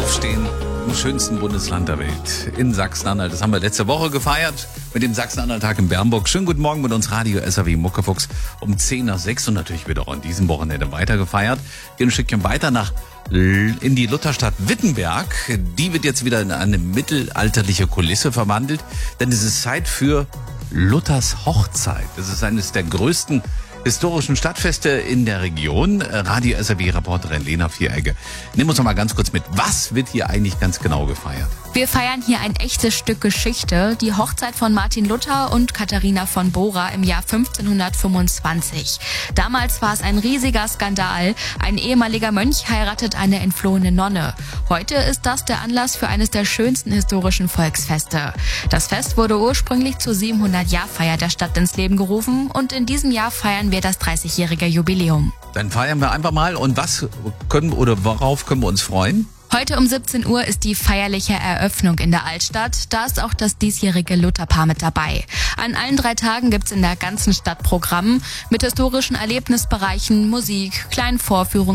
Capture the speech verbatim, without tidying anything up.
Aufstehen im schönsten Bundesland der Welt, in Sachsen-Anhalt. Das haben wir letzte Woche gefeiert mit dem Sachsen-Anhalt-Tag in Bernburg. Schönen guten Morgen mit uns Radio S R W Muckefuchs um zehn nach sechs und natürlich wird auch an diesem Wochenende weiter gefeiert. Gehen ein Stückchen weiter nach in die Lutherstadt Wittenberg. Die wird jetzt wieder in eine mittelalterliche Kulisse verwandelt, denn es ist Zeit für Luthers Hochzeit. Das ist eines der größten historischen Stadtfeste in der Region. Radio S R W-Reporterin Lena Vieregge, nimm uns noch mal ganz kurz mit. Was wird hier eigentlich ganz genau gefeiert? Wir feiern hier ein echtes Stück Geschichte, die Hochzeit von Martin Luther und Katharina von Bora im Jahr fünfzehnhundertfünfundzwanzig. Damals war es ein riesiger Skandal. Ein ehemaliger Mönch heiratet eine entflohene Nonne. Heute ist das der Anlass für eines der schönsten historischen Volksfeste. Das Fest wurde ursprünglich zur siebenhundert-Jahr-Feier der Stadt ins Leben gerufen und in diesem Jahr feiern wir das dreißigjährige Jubiläum. Dann feiern wir einfach mal. Und was können oder worauf können wir uns freuen? Heute um siebzehn Uhr ist die feierliche Eröffnung in der Altstadt. Da ist auch das diesjährige Lutherpaar mit dabei. An allen drei Tagen gibt's in der ganzen Stadt Programm mit historischen Erlebnisbereichen, Musik, kleinen Vorführungen